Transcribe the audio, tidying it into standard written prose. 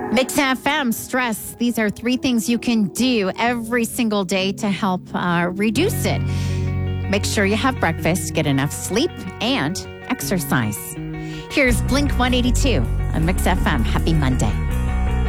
Mix FM, stress. These are 3 things you can do every single day to help reduce it. Make sure you have breakfast, get enough sleep, and exercise. Here's Blink 182 on Mix FM. Happy Monday.